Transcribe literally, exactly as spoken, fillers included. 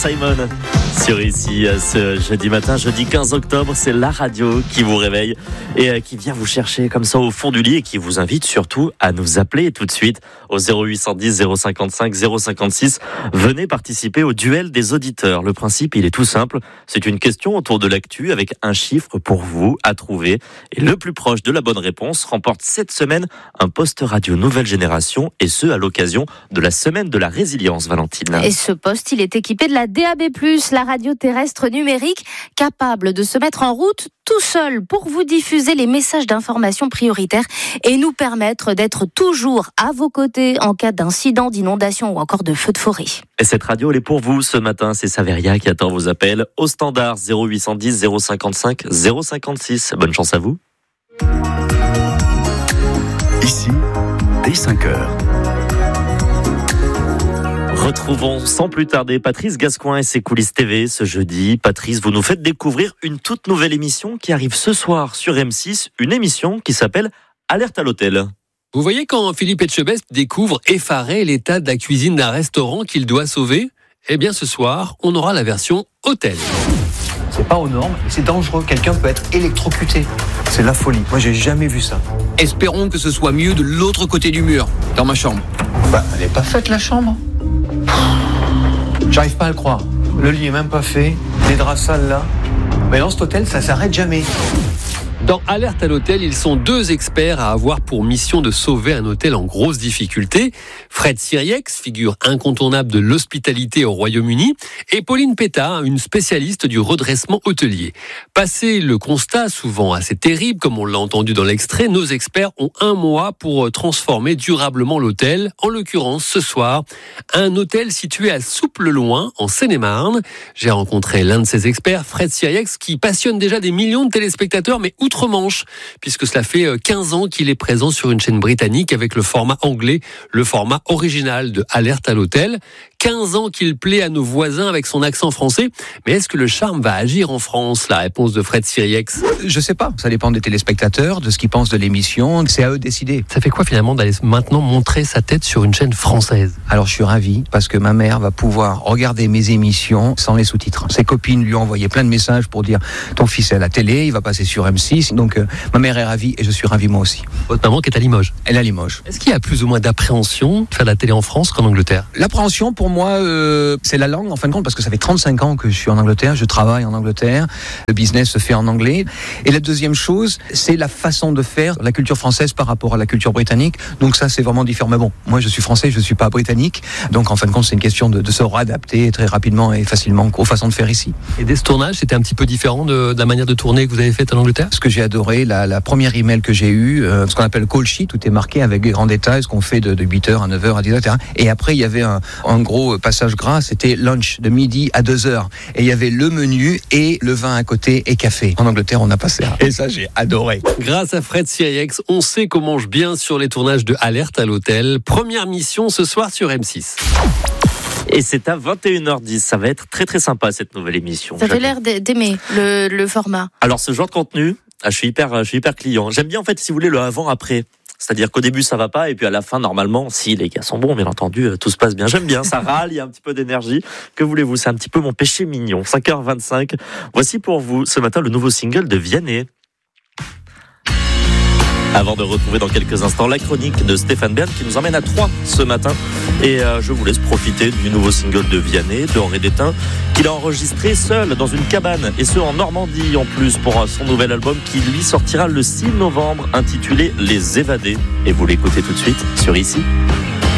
Simon sur ici ce jeudi matin, jeudi quinze octobre, c'est la radio qui vous réveille et qui vient vous chercher comme ça au fond du lit et qui vous invite surtout à nous appeler tout de suite au zéro huit cent dix zéro cinquante-cinq zéro cinquante-six. Venez participer au duel des auditeurs. Le principe, il est tout simple. C'est une question autour de l'actu avec un chiffre pour vous à trouver. Et le plus proche de la bonne réponse remporte cette semaine un poste radio nouvelle génération et ce à l'occasion de la semaine de la résilience, Valentine. Et ce poste, il est équipé de la D A B plus, la radio terrestre numérique, capable de se mettre en route tout seul pour vous diffuser les messages d'information prioritaires et nous permettre d'être toujours à vos côtés en cas d'incident, d'inondation ou encore de feu de forêt. Et cette radio, elle est pour vous ce matin. C'est Saveria qui attend vos appels au standard zéro huit cent dix zéro cinquante-cinq zéro cinquante-six. Bonne chance à vous. Ici, dès cinq heures. Retrouvons sans plus tarder Patrice Gascoin et ses coulisses T V ce jeudi. Patrice, vous nous faites découvrir une toute nouvelle émission qui arrive ce soir sur M six, une émission qui s'appelle Alerte à l'hôtel. Vous voyez quand Philippe Etchebest découvre effaré l'état de la cuisine d'un restaurant qu'il doit sauver ? Eh bien ce soir, on aura la version hôtel. C'est pas aux normes, mais c'est dangereux. Quelqu'un peut être électrocuté. C'est la folie. Moi, j'ai jamais vu ça. Espérons que ce soit mieux de l'autre côté du mur, dans ma chambre. Bah, elle est pas faite, la chambre. J'arrive pas à le croire. Le lit est même pas fait. Les draps sales là. Mais dans cet hôtel, ça s'arrête jamais. Dans Alerte à l'hôtel, ils sont deux experts à avoir pour mission de sauver un hôtel en grosse difficulté. Fred Siriex, figure incontournable de l'hospitalité au Royaume-Uni, et Pauline Pétat, une spécialiste du redressement hôtelier. Passé le constat souvent assez terrible, comme on l'a entendu dans l'extrait, nos experts ont un mois pour transformer durablement l'hôtel. En l'occurrence, ce soir, un hôtel situé à Souple-le-Loing, en Seine-et-Marne. J'ai rencontré l'un de ces experts, Fred Siriex, qui passionne déjà des millions de téléspectateurs, mais outre-Manche, puisque cela fait quinze ans qu'il est présent sur une chaîne britannique avec le format anglais, le format original de Alerte à l'hôtel. quinze ans qu'il plaît à nos voisins avec son accent français. Mais est-ce que le charme va agir en France ? La réponse de Fred Siriex. Je sais pas. Ça dépend des téléspectateurs, de ce qu'ils pensent de l'émission. C'est à eux de décider. Ça fait quoi finalement d'aller maintenant montrer sa tête sur une chaîne française ? Alors je suis ravi parce que ma mère va pouvoir regarder mes émissions sans les sous-titres. Ses copines lui ont envoyé plein de messages pour dire ton fils est à la télé, il va passer sur M six. Donc euh, ma mère est ravie et je suis ravi moi aussi. Votre maman qui est à Limoges. Elle est à Limoges. Est-ce qu'il y a plus ou moins d'appréhension de faire de la télé en France qu'en Angleterre ? L'appréhension pour moi, euh, c'est la langue en fin de compte parce que ça fait trente-cinq ans que je suis en Angleterre, je travaille en Angleterre, le business se fait en anglais. Et la deuxième chose, c'est la façon de faire la culture française par rapport à la culture britannique. Donc ça, c'est vraiment différent. Mais bon, moi je suis français, je ne suis pas britannique. Donc en fin de compte, c'est une question de, de se réadapter très rapidement et facilement aux façons de faire ici. Et dès ce tournage, c'était un petit peu différent de, de la manière de tourner que vous avez faite en Angleterre ? Ce que j'ai adoré, la, la première email que j'ai eue, euh, ce qu'on appelle call sheet, tout est marqué avec des grands détails, ce qu'on fait de, de huit heures à neuf heures à dix heures, et cetera. Et après, il y avait un, un gros passage gras, c'était lunch, de midi à deux heures. Et il y avait le menu et le vin à côté et café. En Angleterre, on a pas ça. Et ça, j'ai adoré. Grâce à Fred Siriex, on sait qu'on mange bien sur les tournages de Alerte à l'hôtel. Première mission ce soir sur M six. Et c'est à vingt et une heures dix. Ça va être très très sympa cette nouvelle émission. Ça fait l'air d'aimer le, le format. Alors ce genre de contenu, ah, je suis hyper, je suis hyper client. J'aime bien en fait, si vous voulez, le avant-après. C'est-à-dire qu'au début ça va pas et puis à la fin normalement, si les gars sont bons, bien entendu, tout se passe bien. J'aime bien, ça râle, il y a un petit peu d'énergie. Que voulez-vous, c'est un petit peu mon péché mignon. cinq heures vingt-cinq. Voici pour vous ce matin le nouveau single de Vianney. Avant de retrouver dans quelques instants la chronique de Stéphane Bern qui nous emmène à Troyes ce matin. Et euh, je vous laisse profiter du nouveau single de Vianney, de Henri Détain, qu'il a enregistré seul dans une cabane, et ce en Normandie en plus, pour son nouvel album qui lui sortira le six novembre, intitulé Les Évadés. Et vous l'écoutez tout de suite sur Ici.